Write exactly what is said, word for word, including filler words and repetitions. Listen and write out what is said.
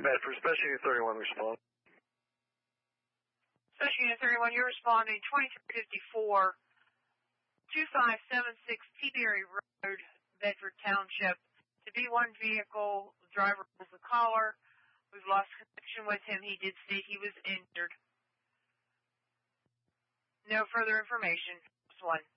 Bedford, Special Unit thirty-one, respond. Special Unit thirty-one, you're responding twenty-three fifty-four, two five seven six T-Berry Road, Bedford Township. To B one vehicle, the driver was the caller. We've lost connection with him. He did state he was injured. No further information. Just one.